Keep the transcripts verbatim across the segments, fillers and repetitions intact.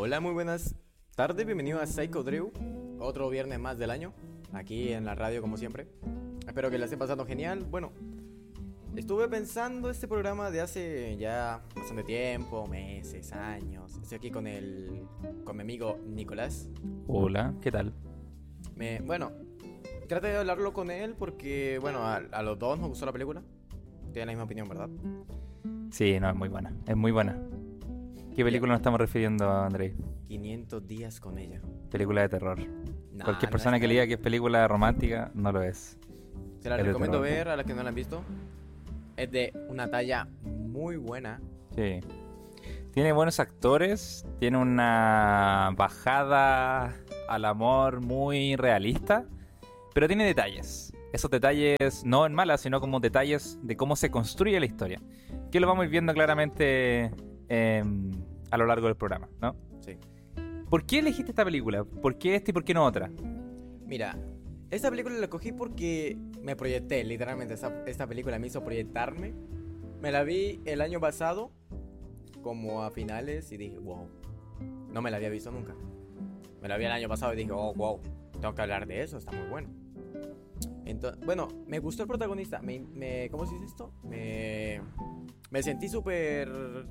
Hola, muy buenas tardes, bienvenido a Psycho Drew, otro viernes más del año, aquí en la radio como siempre. Espero que la estén pasando genial. Bueno, estuve pensando este programa de hace ya bastante tiempo, meses, años. Estoy aquí con el, con mi amigo Nicolás. Hola, ¿qué tal? Me, bueno, traté de hablarlo con él porque, bueno, a, a los dos nos gustó la película. Tienen la misma opinión, ¿verdad? Sí, no, es muy buena, es muy buena. ¿Qué película nos estamos refiriendo, Andrei? quinientos días con ella. Película de terror. Nah, Cualquier no persona es que le tal. diga que es película romántica, no lo es. Se la Es de recomiendo terror. ver a las que no la han visto. Es de una talla muy buena. Sí. Tiene buenos actores, tiene una bajada al amor muy realista, pero tiene detalles. Esos detalles no en malas, sino como detalles de cómo se construye la historia. Que lo vamos a ir viendo claramente eh, a lo largo del programa, ¿no? Sí. ¿Por qué elegiste esta película? ¿Por qué esta y por qué no otra? Mira, esta película la cogí porque me proyecté, literalmente. Esta, esta película me hizo proyectarme. Me la vi el año pasado, como a finales, y dije, wow. No me la había visto nunca. Me la vi el año pasado y dije, oh, wow. Tengo que hablar de eso, está muy bueno. Entonces, bueno, me gustó el protagonista. Me, me, ¿Cómo se dice esto? Me, me sentí súper...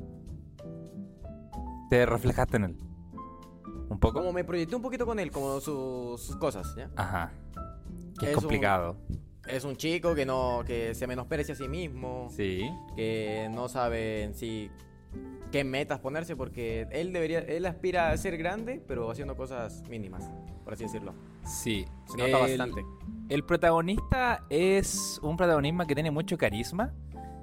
¿Te reflejaste en él? ¿Un poco? Como me proyecté un poquito con él, como sus, sus cosas, ¿ya? Ajá. Que es, Es un- complicado. Es un chico que no, que se menosprecia a sí mismo. Sí. Que no sabe en sí qué metas ponerse, porque él debería, él aspira a ser grande, pero haciendo cosas mínimas, por así decirlo. Sí. Se nota El- bastante. El protagonista es un protagonismo que tiene mucho carisma,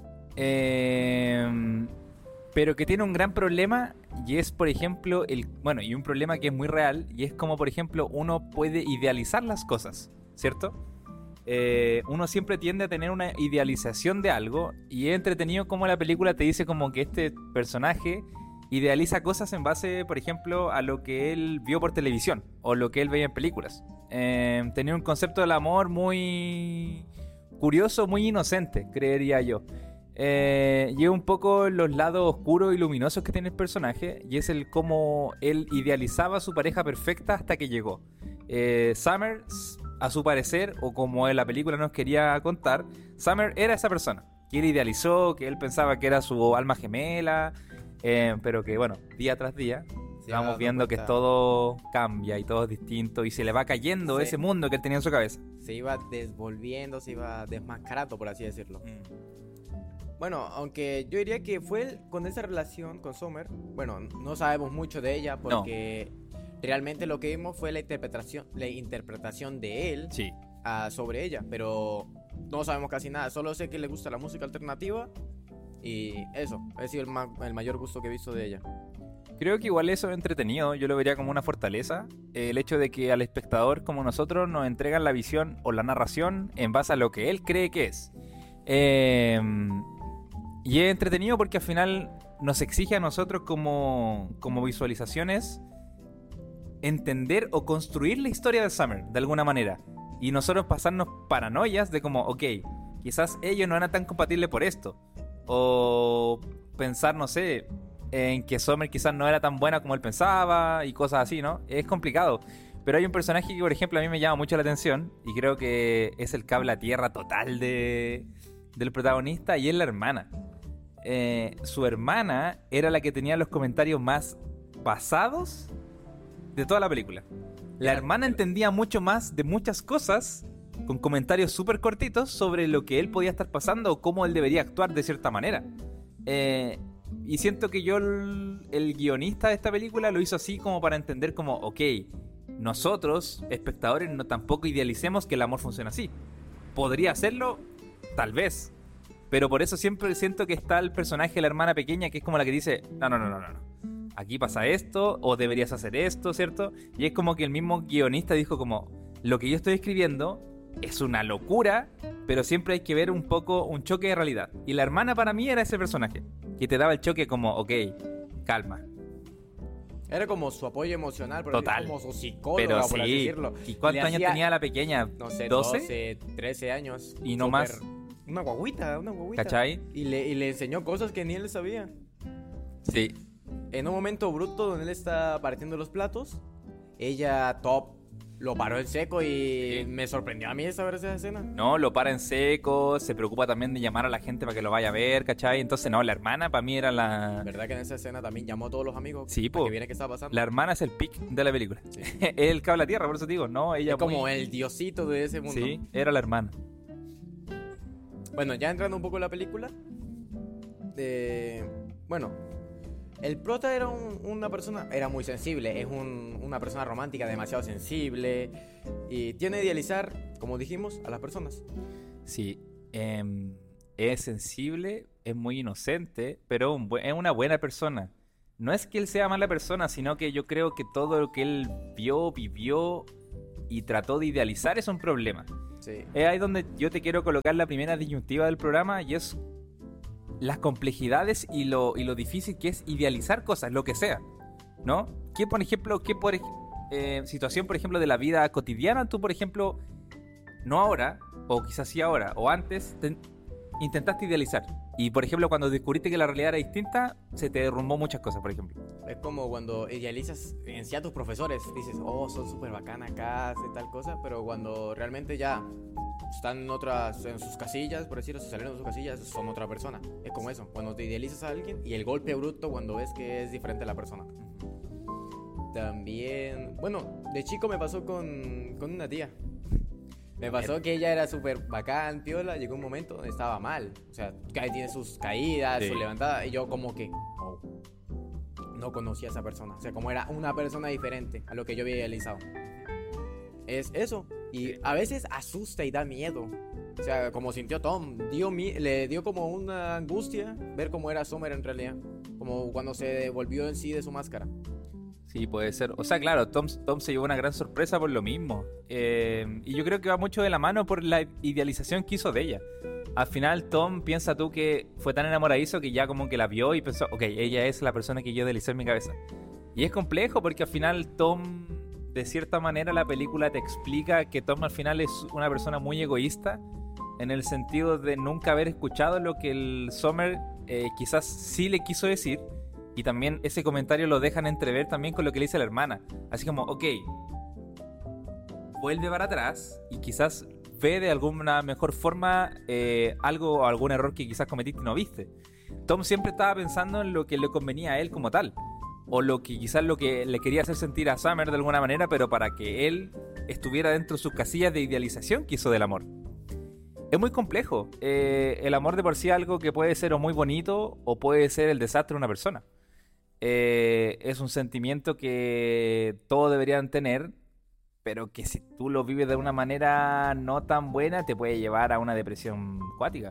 eh, pero que tiene un gran problema y es, por ejemplo, el bueno, y un problema que es muy real y es como, por ejemplo, uno puede idealizar las cosas, ¿cierto? Eh, uno siempre tiende a tener una idealización de algo y es entretenido como la película te dice como que este personaje idealiza cosas en base, por ejemplo, a lo que él vio por televisión o lo que él veía en películas. Eh, tenía un concepto del amor muy curioso, muy inocente, creería yo. Eh, y es un poco los lados oscuros y luminosos que tiene el personaje y es el cómo él idealizaba a su pareja perfecta hasta que llegó. Eh, Summer, a su parecer, o como en la película nos quería contar, Summer era esa persona que él idealizó, que él pensaba que era su alma gemela, eh, pero que bueno, día tras día Se va vamos dando viendo que cuenta- todo cambia y todo es distinto y se le va cayendo Sí. ese mundo que él tenía en su cabeza. Se iba desvolviendo, se iba desmascarando, por así decirlo. Bueno, aunque yo diría que fue el- con esa relación con Summer. Bueno, no sabemos mucho de ella porque realmente lo que vimos fue la interpretación, la interpretación de él Sí. ah, sobre ella, pero no sabemos casi nada. Solo sé que le gusta la música alternativa y eso, ha sido el, ma- el mayor gusto que he visto de ella. Creo que igual eso es entretenido, yo lo vería como una fortaleza, eh, el hecho de que al espectador como nosotros nos entregan la visión o la narración en base a lo que él cree que es. Eh, y es entretenido porque al final nos exige a nosotros como, como visualizaciones entender o construir la historia de Summer de alguna manera. Y nosotros pasarnos paranoias de como, ok, quizás ellos no eran tan compatibles por esto. O pensar, no sé, en que Summer quizás no era tan buena como él pensaba y cosas así, ¿no? Es complicado. Pero hay un personaje que, por ejemplo, a mí me llama mucho la atención y creo que es el cable a tierra total de, del protagonista y es la hermana. Eh, su hermana era la que tenía los comentarios más basados de toda la película. La hermana entendía mucho más de muchas cosas con comentarios súper cortitos sobre lo que él podía estar pasando o cómo él debería actuar de cierta manera. Eh, y siento que yo, el, el guionista de esta película, lo hizo así como para entender como, ok, nosotros, espectadores, no tampoco idealicemos que el amor funcione así. ¿Podría hacerlo? Tal vez. Pero por eso siempre siento que está el personaje de la hermana pequeña que es como la que dice, no, no, no, no, no. Aquí pasa esto, o deberías hacer esto, ¿cierto? Y es como que el mismo guionista dijo como, lo que yo estoy escribiendo es una locura, pero siempre hay que ver un poco un choque de realidad. Y la hermana para mí era ese personaje, que te daba el choque como, ok, calma. Era como su apoyo emocional, pero Total. como su psicóloga, Pero por así sí, decirlo. ¿y cuántos Le años hacía, tenía la pequeña? No sé, ¿doce? doce, trece años. Y no Súper- más. Una guaguita, una guaguita. ¿Cachai? Y le, y le enseñó cosas que ni él sabía. Sí. en un momento bruto donde él está partiendo los platos, ella, top, lo paró en seco y Sí. me sorprendió a mí saber esa escena. No, lo para en seco, se preocupa también de llamar a la gente para que lo vaya a ver, ¿cachai? Entonces, no, la hermana para mí era la... ¿Verdad que en esa escena también llamó a todos los amigos? Sí, para po. que viera qué estaba pasando. La hermana es el pic de la película. Sí. Es el cable a tierra, por eso te digo, no, ella Es como muy- el diosito de ese mundo. Sí, era la hermana. Bueno, ya entrando un poco en la película. eh, bueno, el prota era un- una persona, era muy sensible, es un- una persona romántica demasiado sensible y tiene a idealizar, como dijimos, a las personas. Sí, em, es sensible, es muy inocente, pero un buen- es una buena persona. No es que él sea mala persona, sino que yo creo que todo lo que él vio, vivió y trató de idealizar es un problema. Sí. Es ahí donde yo te quiero colocar la primera disyuntiva del programa y es las complejidades y lo, y lo difícil que es idealizar cosas, lo que sea, ¿no? ¿Qué, por ejemplo, qué por, ej- eh, situación, por ejemplo, de la vida cotidiana, tú, por ejemplo, no ahora, o quizás sí ahora, o antes, te- intentaste idealizar? Y, por ejemplo, cuando descubriste que la realidad era distinta, se te derrumbó muchas cosas, por ejemplo. Es como cuando idealizas en sí a tus profesores, dices, oh, son súper bacán acá, hace tal cosa, pero cuando realmente ya están en otras, en sus casillas, por decirlo, se salieron de sus casillas, son otra persona. Es como eso, cuando te idealizas a alguien y el golpe bruto cuando ves que es diferente a la persona. También, bueno, de chico me pasó con, con una tía. Me pasó que ella era súper bacán, piola, llegó un momento donde estaba mal. O sea, que ahí tiene sus caídas, Sí. sus levantadas, y yo como que, oh, no conocía a esa persona. O sea, como era una persona diferente a lo que yo había idealizado. Es eso. Y a veces asusta y da miedo. O sea, como sintió Tom, dio mi- le dio como una angustia ver cómo era Summer en realidad. Como cuando se volvió en sí de su máscara. Sí, puede ser. O sea, claro, Tom, Tom se llevó una gran sorpresa por lo mismo. Eh, y yo creo que va mucho de la mano por la idealización que hizo de ella. Al final, Tom, piensa tú que fue tan enamoradizo que ya como que la vio y pensó, ok, ella es la persona que yo idealicé en mi cabeza. Y es complejo porque al final Tom, de cierta manera, la película te explica que Tom al final es una persona muy egoísta en el sentido de nunca haber escuchado lo que el Summer eh, quizás sí le quiso decir. Y también ese comentario lo dejan entrever también con lo que le dice la hermana. Así como, ok, vuelve para atrás y quizás ve de alguna mejor forma eh, algo o algún error que quizás cometiste y no viste. Tom siempre estaba pensando en lo que le convenía a él como tal. O lo que quizás lo que le quería hacer sentir a Summer de alguna manera, pero para que él estuviera dentro de sus casillas de idealización que hizo del amor. Es muy complejo. Eh, el amor de por sí es algo que puede ser o muy bonito o puede ser el desastre de una persona. Eh, es un sentimiento que todos deberían tener, pero que si tú lo vives de una manera no tan buena te puede llevar a una depresión cuática.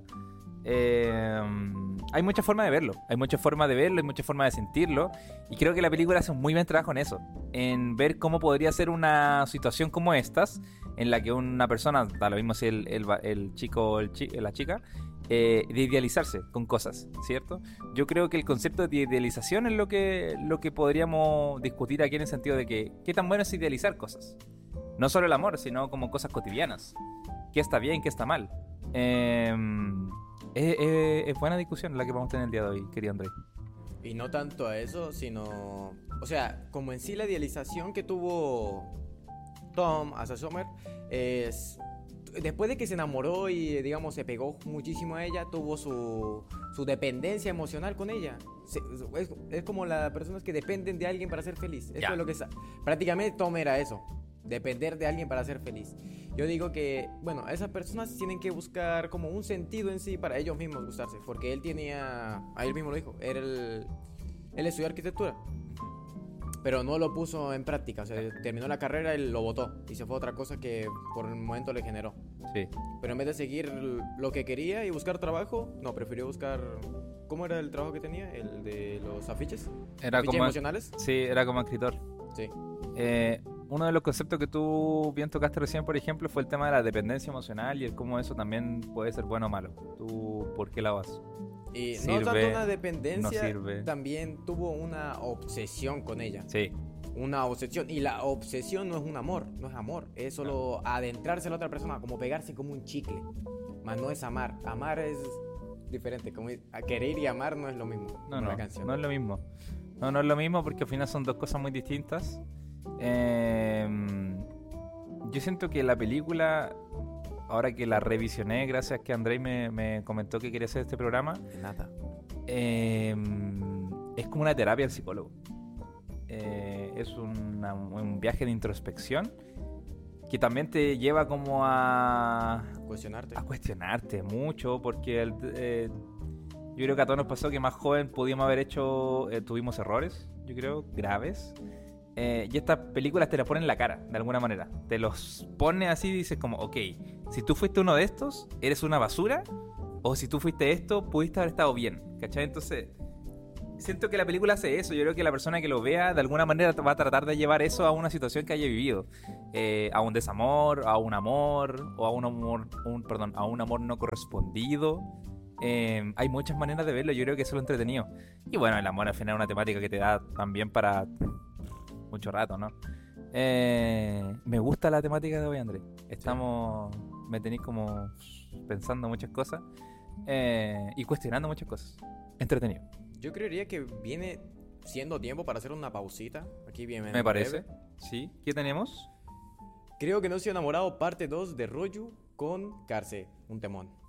Eh, hay muchas formas de verlo, hay muchas formas de verlo, hay muchas formas de sentirlo, y creo que la película hace un muy buen trabajo en eso, en ver cómo podría ser una situación como estas, en la que una persona, da lo mismo si el, el, el chico o el chi, la chica, eh, de idealizarse con cosas, ¿cierto? Yo creo que el concepto de idealización es lo que, lo que podríamos discutir aquí en el sentido de que qué tan bueno es idealizar cosas. No solo el amor, sino como cosas cotidianas. ¿Qué está bien, qué está mal? Eh, es, es, es buena discusión la que vamos a tener el día de hoy, querido André. Y no tanto a eso, sino... O sea, como en sí la idealización que tuvo Tom hacia Summer es... Después de que se enamoró y, digamos, se pegó muchísimo a ella, tuvo su, su dependencia emocional con ella. Se- es, es como las personas que dependen de alguien para ser feliz. Eso Ya. es lo que sa- prácticamente Tom era eso. Depender de alguien para ser feliz. Yo digo que, bueno, esas personas tienen que buscar como un sentido en sí para ellos mismos gustarse. Porque él tenía, a él mismo lo dijo, era el, él estudió arquitectura. Pero no lo puso en práctica, o sea, terminó la carrera y lo botó. Y se fue a otra cosa que por el momento le generó. Sí. Pero en vez de seguir lo que quería y buscar trabajo, no, prefirió buscar... ¿Cómo era el trabajo que tenía? ¿El de los afiches? Era ¿Afiches como, emocionales? sí, era como escritor. Sí. Eh, uno de los conceptos que tú bien tocaste recién, por ejemplo, fue el tema de la dependencia emocional y el cómo eso también puede ser bueno o malo. ¿Tú por qué la vas? Y no Sirve, tanto una dependencia, no sirve. también tuvo una obsesión con ella. Sí, Una obsesión. Y la obsesión no es un amor, no es amor. Es solo adentrarse a la otra persona, como pegarse como un chicle. Más no es amar. Amar es diferente. Como a querer y amar no es lo mismo. no, como no, la canción. no es lo mismo. No, no es lo mismo porque al final son dos cosas muy distintas. Eh, yo siento que la película, ahora que la revisioné, gracias que Andrei me, me comentó que quería hacer este programa, De nada. eh, es como una terapia al psicólogo. Eh, es una- un viaje de introspección que también te lleva como a, Cuestionarte. a cuestionarte mucho, porque el- eh, yo creo que a todos nos pasó que más joven pudimos haber hecho, eh, tuvimos errores, yo creo, graves. Eh, y estas películas te las ponen en la cara, de alguna manera. Te los pone así y dices como, ok, si tú fuiste uno de estos, eres una basura, o si tú fuiste esto, pudiste haber estado bien, ¿cachai? Entonces, siento que la película hace eso. Yo creo que la persona que lo vea, de alguna manera va a tratar de llevar eso a una situación que haya vivido. Eh, a un desamor, a un amor, o a un amor, un, perdón, a un amor no correspondido. Eh, hay muchas maneras de verlo, yo creo que eso es lo entretenido. Y bueno, el amor al final es una temática que te da también para mucho rato, ¿no? Eh, me gusta la temática de hoy, André. Estamos, me tenéis como pensando muchas cosas eh, y cuestionando muchas cosas. Entretenido, Yo creería que viene siendo tiempo para hacer una pausita. Aquí bien. me parece. Sí, ¿qué tenemos? Creo que no soy enamorado parte dos de Royu con Carce, un temón.